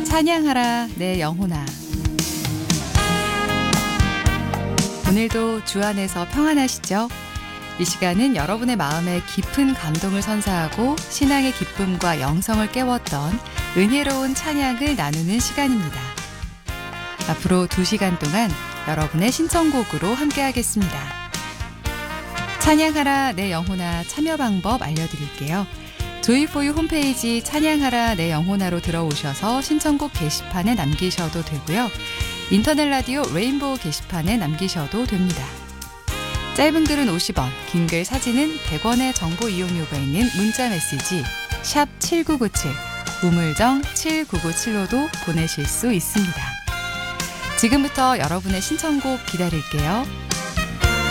찬양하라 내 영혼아. 오늘도 주 안에서 평안하시죠? 이 시간은 여러분의 마음에 깊은 감동을 선사하고 신앙의 기쁨과 영성을 깨웠던 은혜로운 찬양을 나누는 시간입니다. 앞으로 2시간 동안 여러분의 신청곡으로 함께하겠습니다. 찬양하라 내 영혼아 참여 방법 알려드릴게요. 조이포유 홈페이지 찬양하라 내 영혼아로 들어오셔서 신청곡 게시판에 남기셔도 되고요. 인터넷 라디오 레인보우 게시판에 남기셔도 됩니다. 짧은 글은 50원, 긴 글 사진은 100원의 정보 이용료가 있는 문자 메시지 샵 7997, 우물정 7997로도 보내실 수 있습니다. 지금부터 여러분의 신청곡 기다릴게요.